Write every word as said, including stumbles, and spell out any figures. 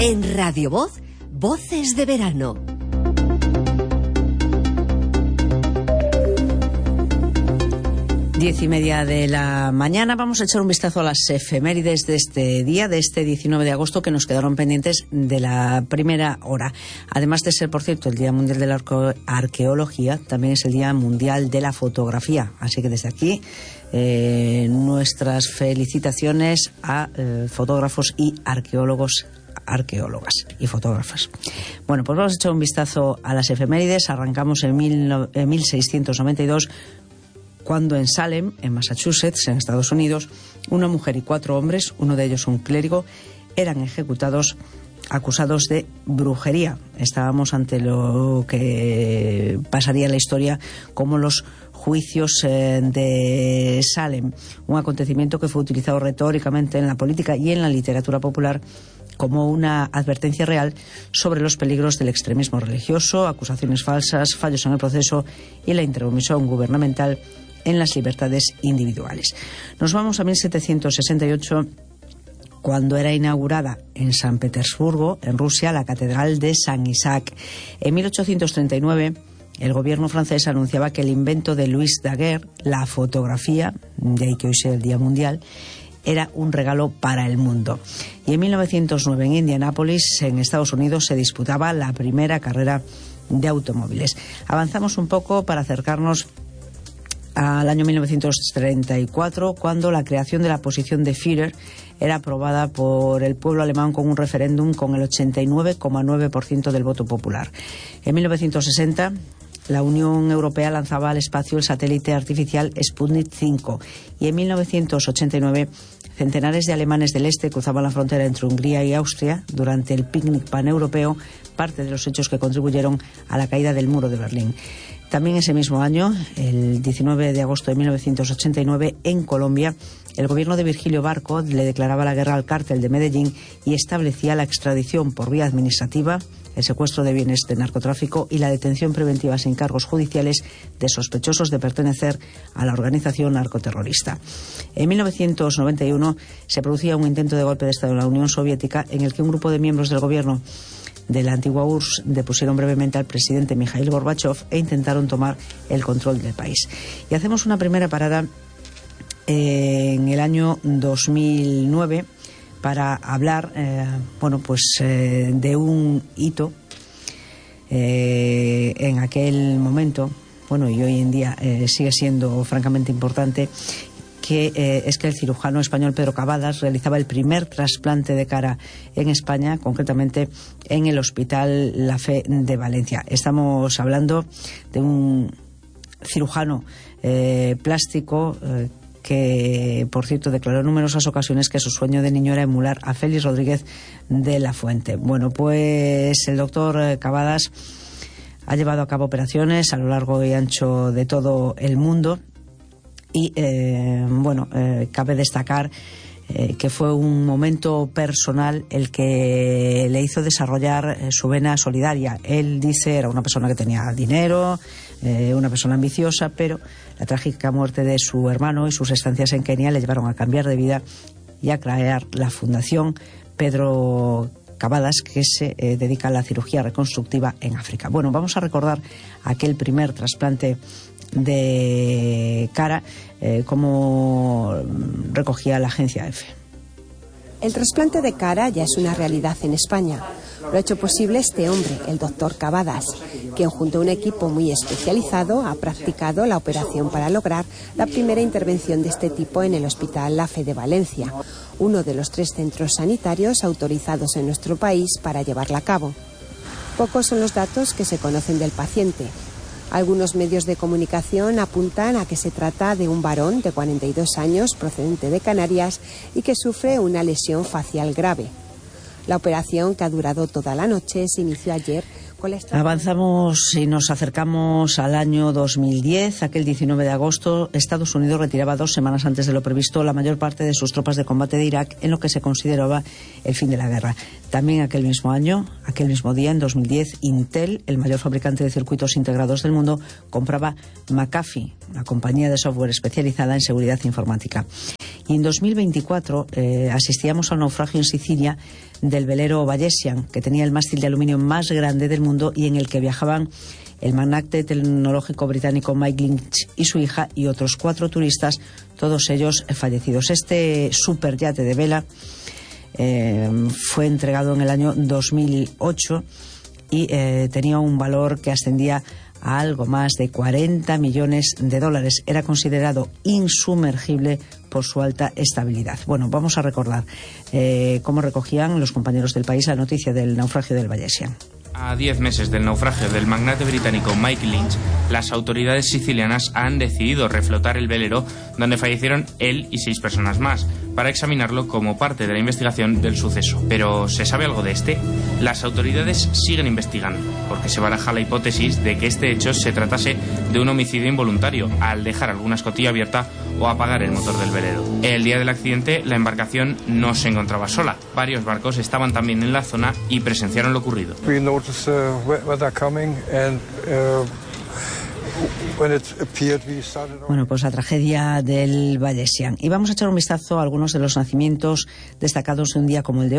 En Radio Voz, Voces de Verano. Diez y media de la mañana. Vamos a echar un vistazo a las efemérides de este día, de este diecinueve de agosto, que nos quedaron pendientes de la primera hora. Además de ser, por cierto, el Día Mundial de la Arqueología, también es el Día Mundial de la Fotografía. Así que desde aquí, eh, nuestras felicitaciones a eh, fotógrafos y arqueólogos, arqueólogas y fotógrafas. Bueno, pues vamos a echar un vistazo a las efemérides. Arrancamos en, mil, en mil seiscientos noventa y dos, cuando en Salem, en Massachusetts, en Estados Unidos, una mujer y cuatro hombres, uno de ellos un clérigo, eran ejecutados acusados de brujería. Estábamos ante lo que pasaría en la historia como los juicios eh, de Salem, un acontecimiento que fue utilizado retóricamente en la política y en la literatura popular como una advertencia real sobre los peligros del extremismo religioso, acusaciones falsas, fallos en el proceso y la intromisión gubernamental en las libertades individuales. Nos vamos a mil setecientos sesenta y ocho, cuando era inaugurada en San Petersburgo, en Rusia, la Catedral de San Isaac. En mil ochocientos treinta y nueve, el gobierno francés anunciaba que el invento de Louis Daguerre, la fotografía, de ahí que hoy sea el Día Mundial, era un regalo para el mundo. Y en mil novecientos nueve, en Indianápolis, en Estados Unidos, se disputaba la primera carrera de automóviles. Avanzamos un poco para acercarnos al año mil novecientos treinta y cuatro, cuando la creación de la posición de Führer era aprobada por el pueblo alemán con un referéndum con el ochenta y nueve coma nueve por ciento del voto popular. En mil novecientos sesenta, la Unión Europea lanzaba al espacio el satélite artificial Sputnik cinco, y en mil novecientos ochenta y nueve centenares de alemanes del este cruzaban la frontera entre Hungría y Austria durante el picnic paneuropeo, parte de los hechos que contribuyeron a la caída del muro de Berlín. También ese mismo año, el diecinueve de agosto de mil novecientos ochenta y nueve, en Colombia, el gobierno de Virgilio Barco le declaraba la guerra al cártel de Medellín y establecía la extradición por vía administrativa, el secuestro de bienes de narcotráfico y la detención preventiva sin cargos judiciales de sospechosos de pertenecer a la organización narcoterrorista. En mil novecientos noventa y uno se producía un intento de golpe de Estado en la Unión Soviética, en el que un grupo de miembros del gobierno de la antigua U R S S depusieron brevemente al presidente Mikhail Gorbachev e intentaron tomar el control del país. Y hacemos una primera parada eh, en el año dos mil nueve para hablar eh, bueno, pues, eh, de un hito eh, en aquel momento, bueno, y hoy en día eh, sigue siendo francamente importante, que eh, es que el cirujano español Pedro Cavadas realizaba el primer trasplante de cara en España, concretamente en el Hospital La Fe de Valencia. Estamos hablando de un cirujano eh, plástico eh, que, por cierto, declaró en numerosas ocasiones que su sueño de niño era emular a Félix Rodríguez de la Fuente. Bueno, pues el doctor Cavadas ha llevado a cabo operaciones a lo largo y ancho de todo el mundo. Y, eh, bueno, eh, cabe destacar eh, que fue un momento personal el que le hizo desarrollar eh, su vena solidaria. Él dice, era una persona que tenía dinero, eh, una persona ambiciosa, pero la trágica muerte de su hermano y sus estancias en Kenia le llevaron a cambiar de vida y a crear la Fundación Pedro Cavadas, que se eh, dedica a la cirugía reconstructiva en África. Bueno, vamos a recordar aquel primer trasplante de cara, eh, como recogía la agencia EFE. El trasplante de cara ya es una realidad en España. Lo ha hecho posible este hombre, el doctor Cavadas, quien junto a un equipo muy especializado ha practicado la operación para lograr la primera intervención de este tipo en el Hospital La Fe de Valencia, uno de los tres centros sanitarios autorizados en nuestro país para llevarla a cabo. Pocos son los datos que se conocen del paciente. Algunos medios de comunicación apuntan a que se trata de un varón de cuarenta y dos años procedente de Canarias y que sufre una lesión facial grave. La operación, que ha durado toda la noche, se inició ayer con la estrategia... Avanzamos y nos acercamos al año dos mil diez. Aquel diecinueve de agosto, Estados Unidos retiraba dos semanas antes de lo previsto la mayor parte de sus tropas de combate de Irak, en lo que se consideraba el fin de la guerra. También aquel mismo año, aquel mismo día, en dos mil diez, Intel, el mayor fabricante de circuitos integrados del mundo, compraba McAfee, una compañía de software especializada en seguridad informática. Y en dos mil veinticuatro eh, asistíamos a un naufragio en Sicilia del velero Bayesian, que tenía el mástil de aluminio más grande del mundo y en el que viajaban el magnate tecnológico británico Mike Lynch y su hija y otros cuatro turistas, todos ellos fallecidos. Este superyate de vela eh, fue entregado en el año dos mil ocho y eh, tenía un valor que ascendía a algo más de cuarenta millones de dólares. Era considerado insumergible por su alta estabilidad. Bueno, vamos a recordar eh, cómo recogían los compañeros del País la noticia del naufragio del Bayesian. A diez meses del naufragio del magnate británico Mike Lynch, las autoridades sicilianas han decidido reflotar el velero donde fallecieron él y seis personas más, para examinarlo como parte de la investigación del suceso. Pero, ¿se sabe algo de este? Las autoridades siguen investigando, porque se baraja la hipótesis de que este hecho se tratase de un homicidio involuntario, al dejar alguna escotilla abierta o apagar el motor del velero. El día del accidente, la embarcación no se encontraba sola. Varios barcos estaban también en la zona y presenciaron lo ocurrido. Bueno, pues la tragedia del Bayesian. Y vamos a echar un vistazo a algunos de los nacimientos destacados de un día como el de hoy.